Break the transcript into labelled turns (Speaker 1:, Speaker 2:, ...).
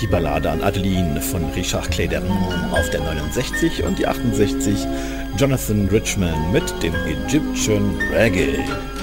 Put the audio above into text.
Speaker 1: Die Ballade an Adeline von Richard Clayderman auf der 69 und die 68 Jonathan Richman mit dem Egyptian Reggae.